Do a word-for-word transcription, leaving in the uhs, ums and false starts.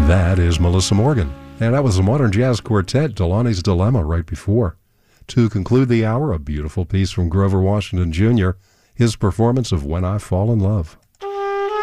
That is Melissa Morgan. And that was the Modern Jazz Quartet, Delaney's Dilemma, right before. To conclude the hour, a beautiful piece from Grover Washington Junior, his performance of When I Fall in Love.